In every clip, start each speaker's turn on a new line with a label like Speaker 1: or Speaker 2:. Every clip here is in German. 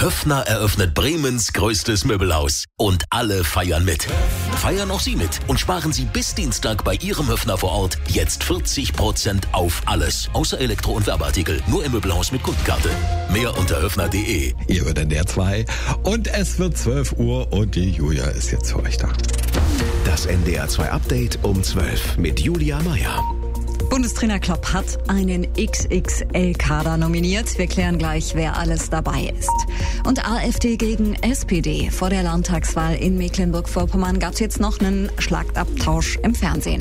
Speaker 1: Höffner eröffnet Bremens größtes Möbelhaus. Und alle feiern mit. Feiern auch Sie mit und sparen Sie bis Dienstag bei Ihrem Höffner vor Ort jetzt 40% auf alles. Außer Elektro- und Werbeartikel. Nur im Möbelhaus mit Kundenkarte. Mehr unter höffner.de.
Speaker 2: Ihr hört NDR 2 und es wird 12 Uhr und die Julia ist jetzt für euch da.
Speaker 1: Das NDR 2 Update um 12 mit Julia Meyer.
Speaker 3: Bundestrainer Klopp hat einen XXL-Kader nominiert. Wir klären gleich, wer alles dabei ist. Und AfD gegen SPD. Vor der Landtagswahl in Mecklenburg-Vorpommern gab es jetzt noch einen Schlagabtausch im Fernsehen.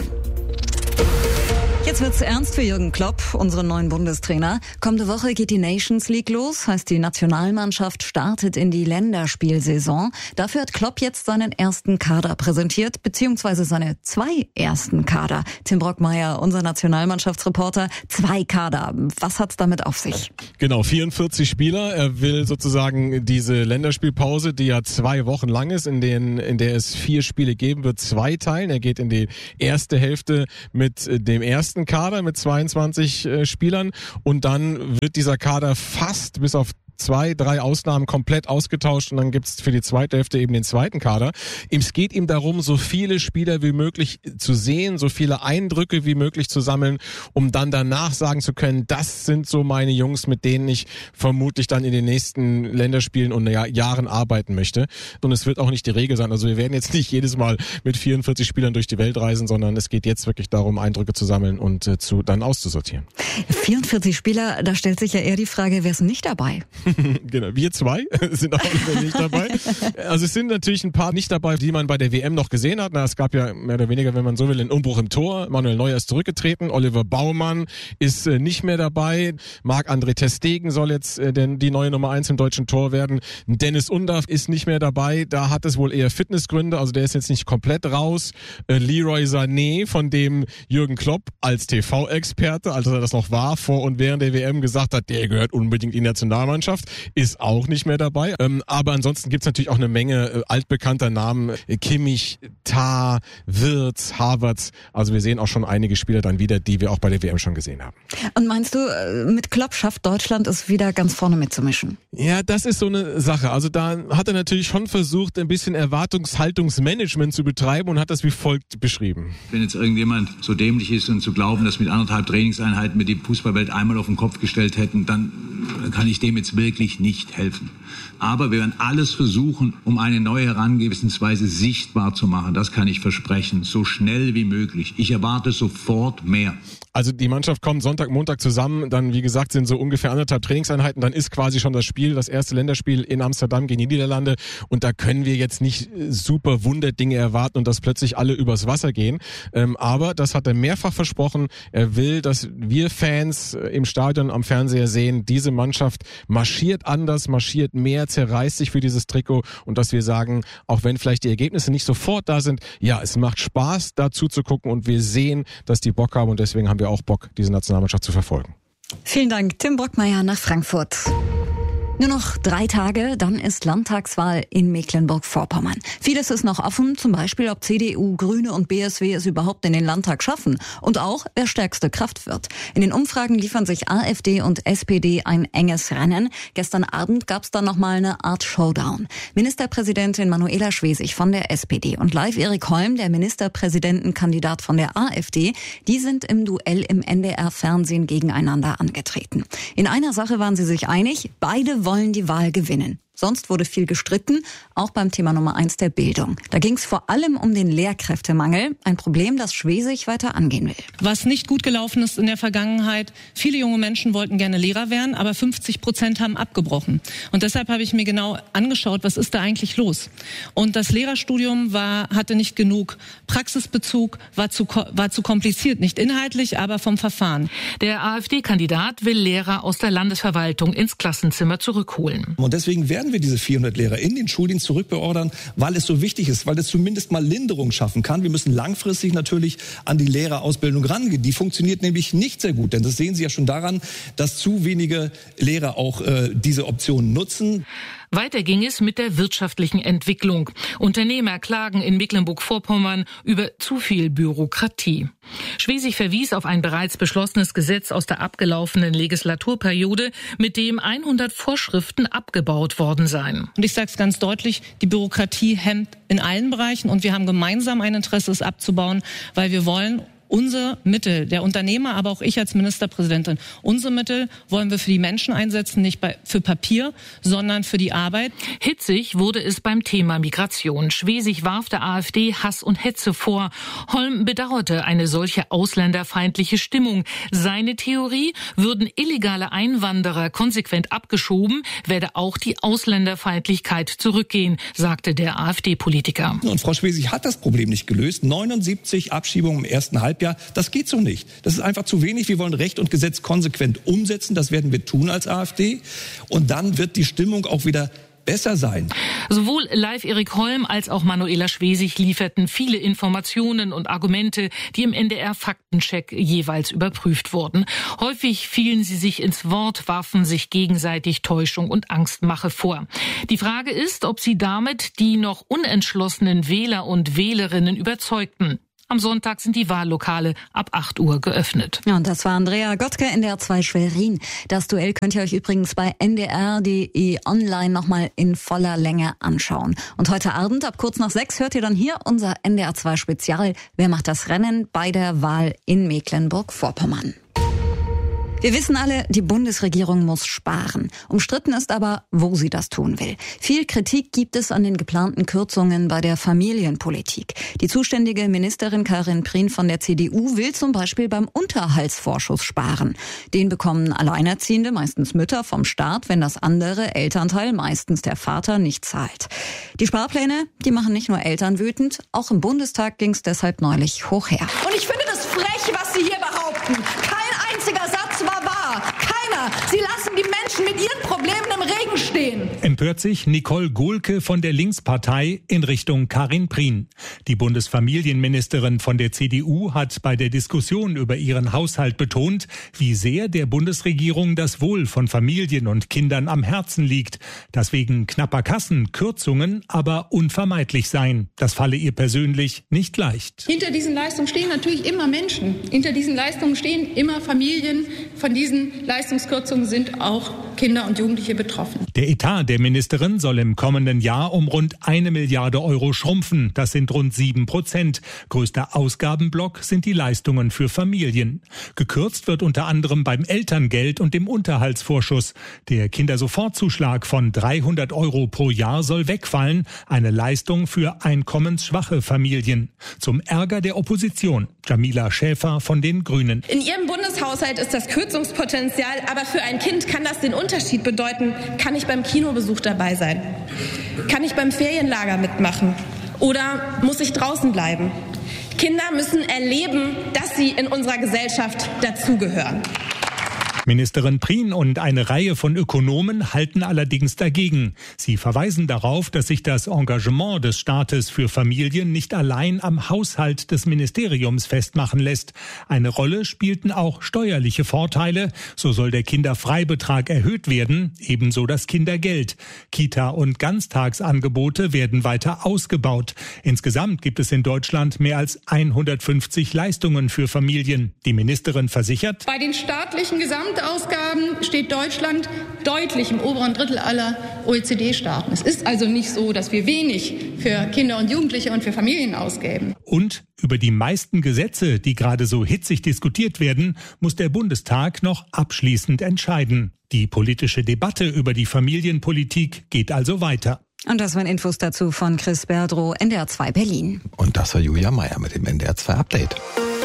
Speaker 3: Jetzt wird's ernst für Jürgen Klopp, unseren neuen Bundestrainer. Kommende Woche geht die Nations League los, heißt die Nationalmannschaft startet in die Länderspielsaison. Dafür hat Klopp jetzt seinen ersten Kader präsentiert, beziehungsweise seine 2 ersten Kader. Tim Brockmeier, unser Nationalmannschaftsreporter, 2 Kader. Was hat's damit auf sich?
Speaker 4: Genau, 44 Spieler. Er will sozusagen diese Länderspielpause, die ja 2 Wochen lang ist, in der es 4 Spiele geben wird, 2 teilen. Er geht in die erste Hälfte mit dem ersten Kader mit 22 Spielern und dann wird dieser Kader fast bis auf 2, 3 Ausnahmen komplett ausgetauscht und dann gibt's für die zweite Hälfte eben den zweiten Kader. Es geht ihm darum, so viele Spieler wie möglich zu sehen, so viele Eindrücke wie möglich zu sammeln, um dann danach sagen zu können, das sind so meine Jungs, mit denen ich vermutlich dann in den nächsten Länderspielen und Jahren arbeiten möchte. Und es wird auch nicht die Regel sein. Also wir werden jetzt nicht jedes Mal mit 44 Spielern durch die Welt reisen, sondern es geht jetzt wirklich darum, Eindrücke zu sammeln und dann auszusortieren.
Speaker 3: 44 Spieler, da stellt sich ja eher die Frage, wer ist nicht dabei?
Speaker 4: Genau, wir 2 sind auch nicht dabei. Also es sind natürlich ein paar nicht dabei, die man bei der WM noch gesehen hat. Es gab ja mehr oder weniger, wenn man so will, einen Umbruch im Tor. Manuel Neuer ist zurückgetreten, Oliver Baumann ist nicht mehr dabei. Marc-André ter Stegen soll jetzt die neue Nummer 1 im deutschen Tor werden. Dennis Undaff ist nicht mehr dabei. Da hat es wohl eher Fitnessgründe, also der ist jetzt nicht komplett raus. Leroy Sané, von dem Jürgen Klopp als TV-Experte, als er das noch war, vor und während der WM gesagt hat, der gehört unbedingt in die Nationalmannschaft, ist auch nicht mehr dabei. Aber ansonsten gibt's natürlich auch eine Menge altbekannter Namen. Kimmich, Tah, Wirtz, Havertz. Also wir sehen auch schon einige Spieler dann wieder, die wir auch bei der WM schon gesehen haben.
Speaker 3: Und meinst du, mit Klopp schafft Deutschland es wieder ganz vorne mitzumischen?
Speaker 4: Ja, das ist so eine Sache. Also da hat er natürlich schon versucht, ein bisschen Erwartungshaltungsmanagement zu betreiben und hat das wie folgt beschrieben.
Speaker 5: Wenn jetzt irgendjemand so dämlich ist und zu glauben, dass mit 1,5 Trainingseinheiten wir die Fußballwelt einmal auf den Kopf gestellt hätten, dann kann ich dem jetzt wirklich nicht helfen. Aber wir werden alles versuchen, um eine neue Herangehensweise sichtbar zu machen. Das kann ich versprechen, so schnell wie möglich. Ich erwarte sofort mehr.
Speaker 4: Also die Mannschaft kommt Sonntag, Montag zusammen, dann wie gesagt sind so ungefähr 1,5 Trainingseinheiten, dann ist quasi schon das Spiel, das erste Länderspiel in Amsterdam gegen die Niederlande und da können wir jetzt nicht super Wunderdinge erwarten und dass plötzlich alle übers Wasser gehen, aber das hat er mehrfach versprochen, er will, dass wir Fans im Stadion am Fernseher sehen, diese Mannschaft marschiert anders, marschiert mehr, zerreißt sich für dieses Trikot und dass wir sagen, auch wenn vielleicht die Ergebnisse nicht sofort da sind, ja, es macht Spaß dazu zu gucken und wir sehen, dass die Bock haben und deswegen haben wir auch Bock, diese Nationalmannschaft zu verfolgen.
Speaker 3: Vielen Dank, Tim Brockmeier nach Frankfurt. Nur noch 3 Tage, dann ist Landtagswahl in Mecklenburg-Vorpommern. Vieles ist noch offen, zum Beispiel, ob CDU, Grüne und BSW es überhaupt in den Landtag schaffen. Und auch, wer stärkste Kraft wird. In den Umfragen liefern sich AfD und SPD ein enges Rennen. Gestern Abend gab es dann nochmal eine Art Showdown. Ministerpräsidentin Manuela Schwesig von der SPD und Live Erik Holm, der Ministerpräsidentenkandidat von der AfD, die sind im Duell im NDR-Fernsehen gegeneinander angetreten. In einer Sache waren sie sich einig, beide wollen die Wahl gewinnen. Sonst wurde viel gestritten, auch beim Thema Nummer 1 der Bildung. Da ging es vor allem um den Lehrkräftemangel, ein Problem, das Schwesig weiter angehen will.
Speaker 6: Was nicht gut gelaufen ist in der Vergangenheit, viele junge Menschen wollten gerne Lehrer werden, aber 50% haben abgebrochen. Und deshalb habe ich mir genau angeschaut, was ist da eigentlich los? Und das Lehrerstudium hatte nicht genug Praxisbezug, war zu kompliziert, nicht inhaltlich, aber vom Verfahren.
Speaker 7: Der AfD-Kandidat will Lehrer aus der Landesverwaltung ins Klassenzimmer zurückholen.
Speaker 8: Und deswegen werden wir diese 400 Lehrer in den Schuldienst zurückbeordern, weil es so wichtig ist, weil es zumindest mal Linderung schaffen kann. Wir müssen langfristig natürlich an die Lehrerausbildung rangehen. Die funktioniert nämlich nicht sehr gut, denn das sehen Sie ja schon daran, dass zu wenige Lehrer auch diese Option nutzen.
Speaker 7: Weiter ging es mit der wirtschaftlichen Entwicklung. Unternehmer klagen in Mecklenburg-Vorpommern über zu viel Bürokratie. Schwesig verwies auf ein bereits beschlossenes Gesetz aus der abgelaufenen Legislaturperiode, mit dem 100 Vorschriften abgebaut worden seien.
Speaker 6: Und ich sage es ganz deutlich, die Bürokratie hemmt in allen Bereichen und wir haben gemeinsam ein Interesse, es abzubauen, weil wir wollen unsere Mittel, der Unternehmer, aber auch ich als Ministerpräsidentin, unsere Mittel wollen wir für die Menschen einsetzen, nicht für Papier, sondern für die Arbeit.
Speaker 7: Hitzig wurde es beim Thema Migration. Schwesig warf der AfD Hass und Hetze vor. Holm bedauerte eine solche ausländerfeindliche Stimmung. Seine Theorie: würden illegale Einwanderer konsequent abgeschoben, werde auch die Ausländerfeindlichkeit zurückgehen, sagte der AfD-Politiker.
Speaker 8: Und Frau Schwesig hat das Problem nicht gelöst. 79 Abschiebungen im ersten Halbjahr. Das geht so nicht. Das ist einfach zu wenig. Wir wollen Recht und Gesetz konsequent umsetzen. Das werden wir tun als AfD. Und dann wird die Stimmung auch wieder besser sein.
Speaker 7: Sowohl Live Erik Holm als auch Manuela Schwesig lieferten viele Informationen und Argumente, die im NDR-Faktencheck jeweils überprüft wurden. Häufig fielen sie sich ins Wort, warfen sich gegenseitig Täuschung und Angstmache vor. Die Frage ist, ob sie damit die noch unentschlossenen Wähler und Wählerinnen überzeugten. Am Sonntag sind die Wahllokale ab 8 Uhr geöffnet.
Speaker 3: Ja, und das war Andrea Gottke, NDR 2 Schwerin. Das Duell könnt ihr euch übrigens bei ndr.de online nochmal in voller Länge anschauen. Und heute Abend ab kurz nach 6 hört ihr dann hier unser NDR 2 Spezial. Wer macht das Rennen bei der Wahl in Mecklenburg-Vorpommern? Wir wissen alle, die Bundesregierung muss sparen. Umstritten ist aber, wo sie das tun will. Viel Kritik gibt es an den geplanten Kürzungen bei der Familienpolitik. Die zuständige Ministerin Karin Prien von der CDU will zum Beispiel beim Unterhaltsvorschuss sparen. Den bekommen Alleinerziehende, meistens Mütter, vom Staat, wenn das andere Elternteil, meistens der Vater, nicht zahlt. Die Sparpläne, die machen nicht nur Eltern wütend, auch im Bundestag ging es deshalb neulich hoch her.
Speaker 9: Und ich finde das frech, was Sie hier behaupten. Kein einziger Satz war wahr. Keiner. Sie lassen die Menschen mit ihren Problemen im Regen stehen.
Speaker 10: Empört sich Nicole Gohlke von der Linkspartei in Richtung Karin Prien. Die Bundesfamilienministerin von der CDU hat bei der Diskussion über ihren Haushalt betont, wie sehr der Bundesregierung das Wohl von Familien und Kindern am Herzen liegt. Dass wegen knapper Kassen Kürzungen aber unvermeidlich seien. Das falle ihr persönlich nicht leicht.
Speaker 11: Hinter diesen Leistungen stehen natürlich immer Menschen. Hinter diesen Leistungen stehen immer Familien. Von diesen Leistungskürzungen sind auch Kinder und Jugendliche betroffen.
Speaker 10: Der Etat der Ministerin soll im kommenden Jahr um rund 1 Milliarde Euro schrumpfen. Das sind rund 7%. Größter Ausgabenblock sind die Leistungen für Familien. Gekürzt wird unter anderem beim Elterngeld und dem Unterhaltsvorschuss. Der Kindersofortzuschlag von 300 Euro pro Jahr soll wegfallen. Eine Leistung für einkommensschwache Familien. Zum Ärger der Opposition. Jamila Schäfer von den Grünen.
Speaker 12: In Ihrem Bundeshaushalt ist das Kürzungspotenzial, aber für ein Kind kann das den Unterschied bedeuten. Kann ich beim Kinobesuch dabei sein? Kann ich beim Ferienlager mitmachen? Oder muss ich draußen bleiben? Kinder müssen erleben, dass sie in unserer Gesellschaft dazugehören.
Speaker 10: Ministerin Prien und eine Reihe von Ökonomen halten allerdings dagegen. Sie verweisen darauf, dass sich das Engagement des Staates für Familien nicht allein am Haushalt des Ministeriums festmachen lässt. Eine Rolle spielten auch steuerliche Vorteile. So soll der Kinderfreibetrag erhöht werden, ebenso das Kindergeld. Kita- und Ganztagsangebote werden weiter ausgebaut. Insgesamt gibt es in Deutschland mehr als 150 Leistungen für Familien. Die Ministerin versichert:
Speaker 11: Bei den staatlichen Gesamtausgaben steht Deutschland deutlich im oberen Drittel aller OECD-Staaten. Es ist also nicht so, dass wir wenig für Kinder und Jugendliche und für Familien ausgeben.
Speaker 10: Und über die meisten Gesetze, die gerade so hitzig diskutiert werden, muss der Bundestag noch abschließend entscheiden. Die politische Debatte über die Familienpolitik geht also weiter.
Speaker 3: Und das waren Infos dazu von Chris Berdrow, NDR 2 Berlin.
Speaker 2: Und das war Julia Meyer mit dem NDR 2 Update.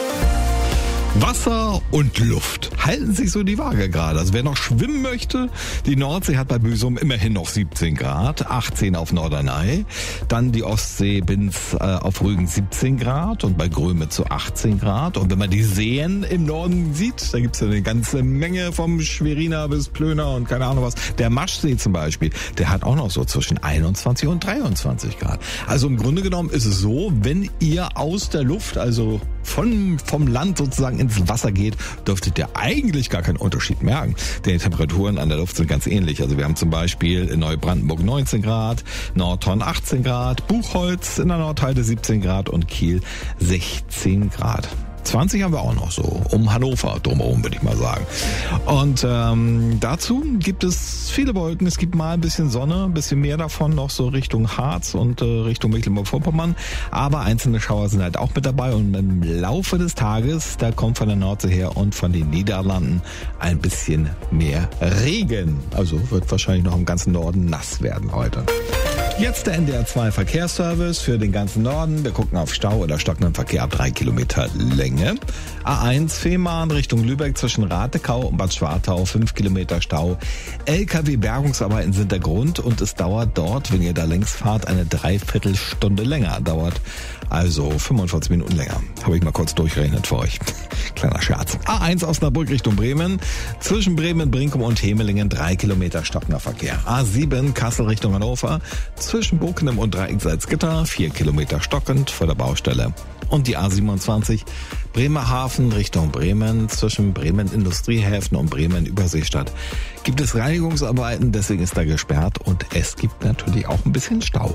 Speaker 2: Wasser und Luft halten sich so die Waage gerade. Also wer noch schwimmen möchte, die Nordsee hat bei Büsum immerhin noch 17 Grad, 18 auf Norderney. Dann die Ostsee Binz auf Rügen 17 Grad und bei Grömitz 18 Grad. Und wenn man die Seen im Norden sieht, da gibt's ja eine ganze Menge vom Schweriner bis Plöner und keine Ahnung was. Der Maschsee zum Beispiel, der hat auch noch so zwischen 21 und 23 Grad. Also im Grunde genommen ist es so, wenn ihr aus der Luft, also vom Land sozusagen ins Wasser geht, dürftet ihr eigentlich gar keinen Unterschied merken. Denn die Temperaturen an der Luft sind ganz ähnlich. Also wir haben zum Beispiel in Neubrandenburg 19 Grad, Nordhorn 18 Grad, Buchholz in der Nordheide 17 Grad und Kiel 16 Grad. 20 haben wir auch noch so, um Hannover drumherum, würde ich mal sagen. Und dazu gibt es viele Wolken. Es gibt mal ein bisschen Sonne, ein bisschen mehr davon noch so Richtung Harz und Richtung Mecklenburg-Vorpommern. Aber einzelne Schauer sind halt auch mit dabei. Und im Laufe des Tages, da kommt von der Nordsee her und von den Niederlanden ein bisschen mehr Regen. Also wird wahrscheinlich noch im ganzen Norden nass werden heute. Jetzt der NDR 2 Verkehrsservice für den ganzen Norden. Wir gucken auf Stau oder stockenden Verkehr ab 3 Kilometer Länge. A1 Fehmarn Richtung Lübeck zwischen Ratekau und Bad Schwartau 5 Kilometer Stau. LKW-Bergungsarbeiten sind der Grund und es dauert dort, wenn ihr da längs fahrt, eine Dreiviertelstunde länger. Dauert also 45 Minuten länger. Habe ich mal kurz durchgerechnet für euch. Kleiner Scherz. A1 Osnabrück Richtung Bremen. Zwischen Bremen, Brinkum und Hemelingen 3 Kilometer stockender Verkehr. A7 Kassel Richtung Hannover. Zwischen Bokenem und Dreieck Salzgitter 4 Kilometer stockend vor der Baustelle. Und die A27 Bremerhaven Richtung Bremen. Zwischen Bremen Industriehäfen und Bremen Überseestadt gibt es Reinigungsarbeiten. Deswegen ist da gesperrt und es gibt natürlich auch ein bisschen Stau.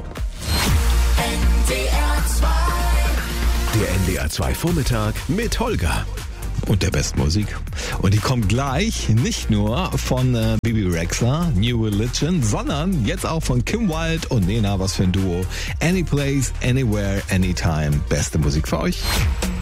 Speaker 1: Der NDR 2 Vormittag mit Holger.
Speaker 2: Und der Bestmusik. Und die kommt gleich nicht nur von Bibi Rexha, New Religion, sondern jetzt auch von Kim Wilde und Nena, was für ein Duo. Any Place, Anywhere, Anytime. Beste Musik für euch.